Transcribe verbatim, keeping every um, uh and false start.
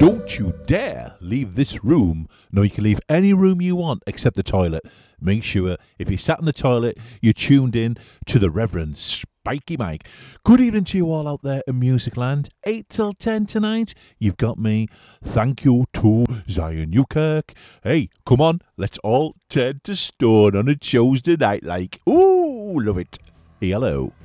Don't you dare leave this room. No, you can leave any room you want except the toilet. Make sure if you sat in the toilet, you're tuned in to the Reverend Spiky Mike. Good evening to you all out there in Music Land. eight till ten tonight. You've got me. Thank you to Zion Newkirk. Hey, come on. Let's all turn to stone on a Tuesday night like. Ooh, love it. Hey, hello.